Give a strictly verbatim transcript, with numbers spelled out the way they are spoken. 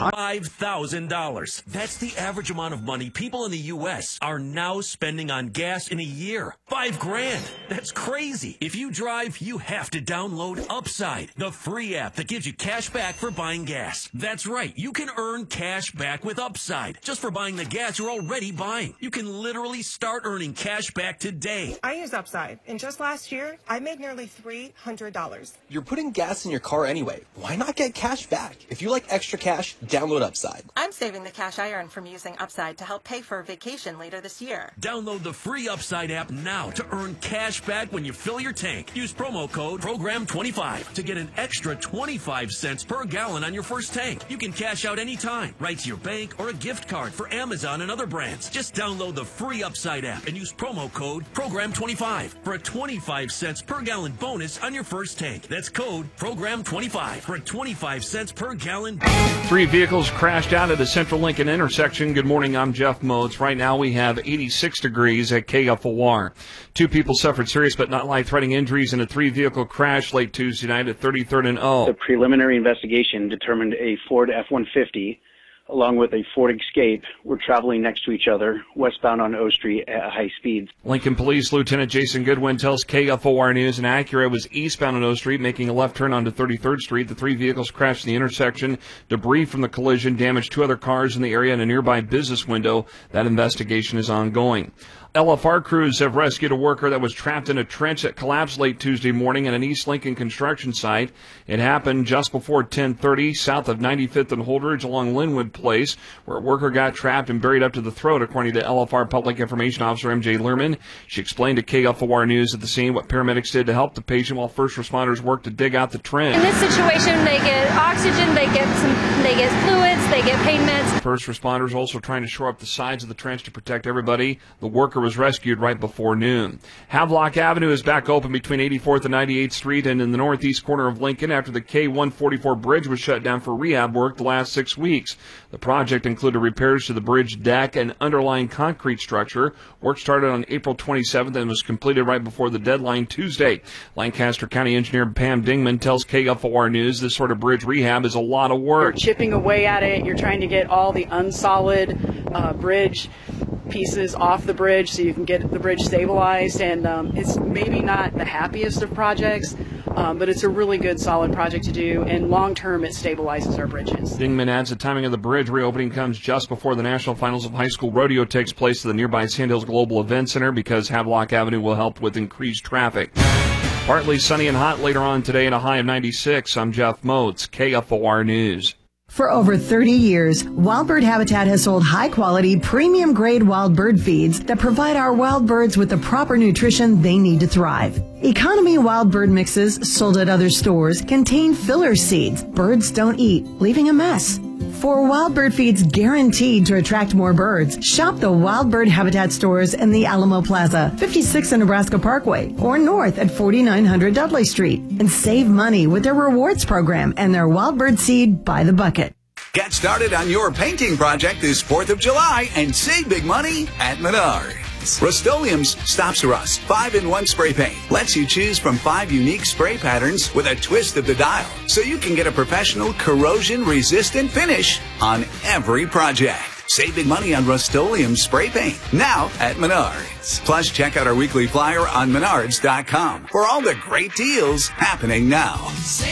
five thousand dollars. That's the average amount of money people in the U S are now spending on gas in a year. Five grand. That's crazy. If you drive, you have to download Upside, the free app that gives you cash back for buying gas. That's right. You can earn cash back with Upside just for buying the gas you're already buying. You can literally start earning cash back today. I use Upside, and just last year, I made nearly three hundred dollars. You're putting gas in your car anyway. Why not get cash back? If you like extra cash, download Upside. I'm saving the cash I earn from using Upside to help pay for a vacation later this year. Download the free Upside app now to earn cash back when you fill your tank. Use promo code program twenty-five to get an extra twenty-five cents per gallon on your first tank. You can cash out anytime, right to your bank or a gift card for Amazon and other brands. Just download the free Upside app and use promo code program twenty-five for a twenty-five cents per gallon bonus on your first tank. That's code program twenty-five for a twenty-five cents per gallon. Three vehicles crashed out at a Central Lincoln intersection. Good morning, I'm Jeff Modes. Right now we have eighty-six degrees at K F O R. Two people suffered serious but not life-threatening injuries in a three-vehicle crash late Tuesday night at thirty-third and O. The preliminary investigation determined a Ford F one fifty along with a Ford Escape were traveling next to each other westbound on O Street at high speeds. Lincoln Police Lieutenant Jason Goodwin tells K F O R News an Acura was eastbound on O Street making a left turn onto thirty-third Street. The three vehicles crashed in the intersection. Debris from the collision damaged two other cars in the area and a nearby business window. That investigation is ongoing. L F R crews have rescued a worker that was trapped in a trench that collapsed late Tuesday morning at an East Lincoln construction site. It happened just before ten thirty south of ninety-fifth and Holdridge along Linwood Place, where a worker got trapped and buried up to the throat, according to L F R Public Information Officer M J Lehrman. She explained to K F O R News at the scene what paramedics did to help the patient while first responders worked to dig out the trench. In this situation, they get oxygen, they get some, they get fluids, they get pain meds. First responders also trying to shore up the sides of the trench to protect everybody. The worker was rescued right before noon. Havelock Avenue is back open between eighty-fourth and ninety-eighth Street and in the northeast corner of Lincoln after the K one forty-four bridge was shut down for rehab work the last six weeks. The project included repairs to the bridge deck and underlying concrete structure. Work started on April twenty-seventh and was completed right before the deadline Tuesday. Lancaster County Engineer Pam Dingman tells K F O R News this sort of bridge rehab is a lot of work. You're chipping away at it. You're trying to get all the unsolid uh, bridge pieces off the bridge so you can get the bridge stabilized, and um, it's maybe not the happiest of projects, um, but it's a really good solid project to do, and long term it stabilizes our bridges. Dingman adds the timing of the bridge reopening comes just before the national finals of high school rodeo takes place at the nearby Sandhills Global Event Center because Havelock Avenue will help with increased traffic. Partly sunny and hot later on today and a high of ninety-six. I'm Jeff Motes, K F O R News. For over thirty years, Wild Bird Habitat has sold high-quality, premium-grade wild bird feeds that provide our wild birds with the proper nutrition they need to thrive. Economy wild bird mixes sold at other stores contain filler seeds birds don't eat, leaving a mess. For wild bird feeds guaranteed to attract more birds, shop the Wild Bird Habitat stores in the Alamo Plaza, fifty-six and Nebraska Parkway, or north at forty-nine hundred Dudley Street, and save money with their rewards program and their wild bird seed by the bucket. Get started on your painting project this fourth of July and save big money at Menards. Rust-Oleum's Stops Rust five in one spray paint lets you choose from five unique spray patterns with a twist of the dial, so you can get a professional corrosion-resistant finish on every project. Save big money on Rust-Oleum spray paint now at Menards. Plus, check out our weekly flyer on menards dot com for all the great deals happening now.